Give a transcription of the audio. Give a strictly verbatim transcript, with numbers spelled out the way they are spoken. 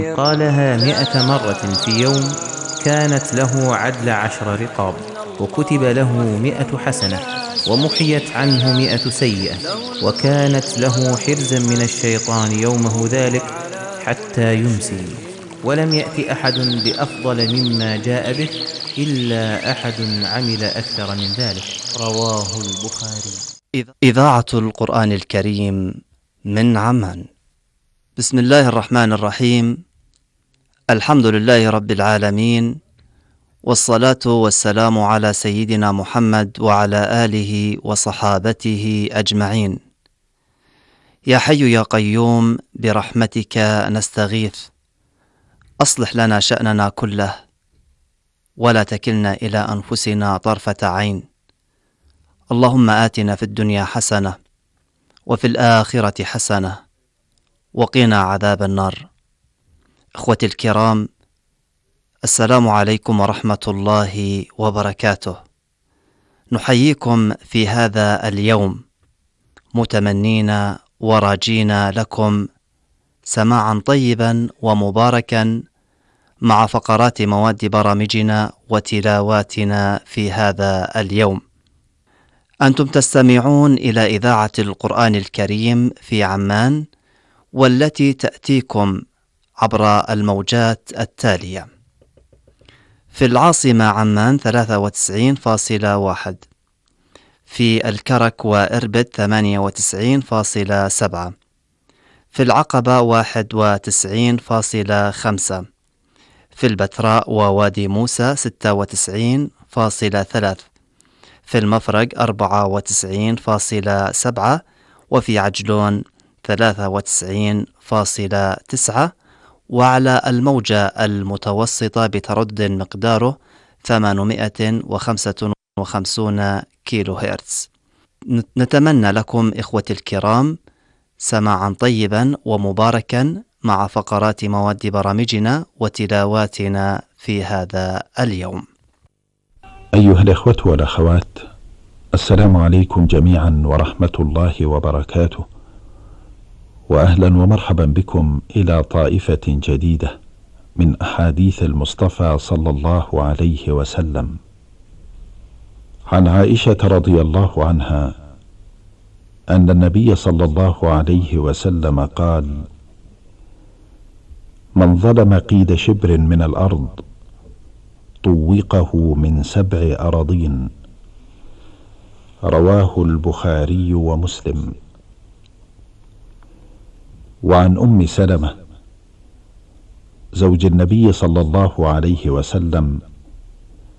قالها مئة مرة في يوم كانت له عدل عشر رقاب، وكتب له مئة حسنة، ومحيت عنه مئة سيئة، وكانت له حرزا من الشيطان يومه ذلك حتى يمسي. ولم يأت أحد بأفضل مما جاء به إلا أحد عمل أكثر من ذلك. رواه البخاري. إذاعة القرآن الكريم من عمان. بسم الله الرحمن الرحيم. الحمد لله رب العالمين، والصلاة والسلام على سيدنا محمد وعلى آله وصحابته أجمعين. يا حي يا قيوم برحمتك نستغيث، أصلح لنا شأننا كله ولا تكلنا إلى أنفسنا طرفة عين. اللهم آتنا في الدنيا حسنة وفي الآخرة حسنة وقنا عذاب النار. إخوتي الكرام، السلام عليكم ورحمة الله وبركاته. نحييكم في هذا اليوم متمنين وراجين لكم سماعا طيبا ومباركا مع فقرات مواد برامجنا وتلاواتنا في هذا اليوم. أنتم تستمعون إلى إذاعة القرآن الكريم في عمان، والتي تأتيكم عبر الموجات التالية: في العاصمة عمان ثلاثة وتسعين فاصلة واحد، في الكرك وإربد ثمانية وتسعين فاصلة سبعة، في العقبة واحد وتسعين فاصلة خمسة، في البتراء ووادي موسى ستة وتسعين فاصلة ثلاثة، في المفرق أربعة وتسعين فاصلة سبعة، وفي عجلون ثلاثة وتسعين فاصلة تسعة، وعلى الموجة المتوسطة بتردد مقداره ثمانمائة وخمسة وخمسين كيلو هرتز. نتمنى لكم إخوتي الكرام سماعا طيبا ومباركا مع فقرات مواد برامجنا وتلاواتنا في هذا اليوم. أيها الإخوة والأخوات، السلام عليكم جميعا ورحمة الله وبركاته، وأهلا ومرحبا بكم إلى طائفة جديدة من أحاديث المصطفى صلى الله عليه وسلم. عن عائشة رضي الله عنها أن النبي صلى الله عليه وسلم قال: من ظلم قيد شبر من الأرض طوقه من سبع أراضين. رواه البخاري ومسلم. وعن أم سلمة زوج النبي صلى الله عليه وسلم